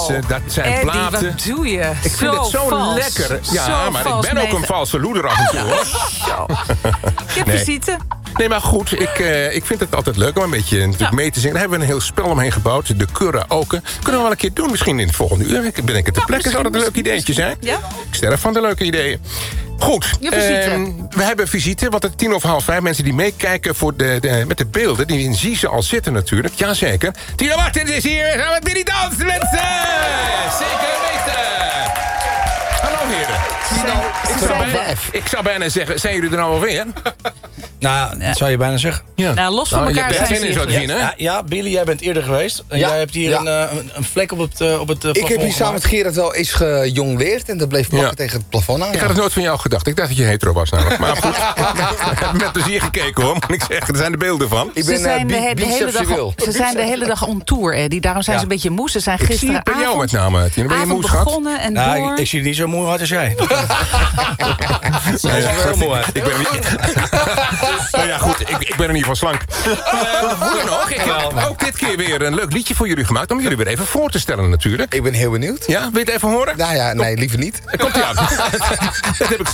mensen, dat zijn Eddie, platen. wat doe je? Ik vind het zo vals. lekker. Ja, Zo maar vals ik ben ook een valse loeder af en toe, hoor. Ik heb Nee. visite. Nee, maar goed, ik vind het altijd leuk om een beetje natuurlijk mee te zingen. Daar hebben we een heel spel omheen gebouwd. De karaoke. Kunnen we wel een keer doen, misschien in het volgende uur. Ben ik er ter plekke? Zou dat een leuk ideetje zijn? Ja. Ik sterf van de leuke ideeën. Goed, Je visite. we hebben visite, want het 5:10. Mensen die meekijken met de beelden, die zien ze al zitten natuurlijk. Jazeker. Tino Martens is hier, gaan we Billy dansen, mensen! Zeker weten! Hallo heren. Ik zou bijna zeggen, zijn jullie er nou alweer? Nou, dat zou je bijna zeggen. Ja. Nou, los van je elkaar hebt zijn zin ze in hier zo'n zien, hè? Ja, Billy, jij bent eerder geweest. En Ja, jij hebt hier ja. een vlek op het plafond Ik heb hier samen gemaakt. met Gerard wel eens gejongleerd en dat bleef plakken Ja. tegen het plafond aan. Ik had het nooit van jou gedacht. Ik dacht dat je hetero was namelijk. Maar goed, ik heb met plezier gekeken hoor. Moet ik zeggen, er zijn de beelden van. Ik Ze ben zijn de hele dag, biseksueel. ze zijn de hele dag on tour, Eddie. Daarom zijn ze een beetje moe. Ze zijn Ik zie het bij jou met name, Tino. Ben je moe, schat? begonnen en Nou, door. ik zie er niet zo moe uit als jij. Nee, er wel moe uit. Ik ben er niet... Nou ja, goed, ik ben er niet van slank. Hoe dan ook, ik heb ook dit keer weer een leuk liedje voor jullie gemaakt... om jullie weer even voor te stellen natuurlijk. Ik ben heel benieuwd. Ja, wil je het even horen? Nou ja, nee, liever niet. Komt ie aan. Dat heb ik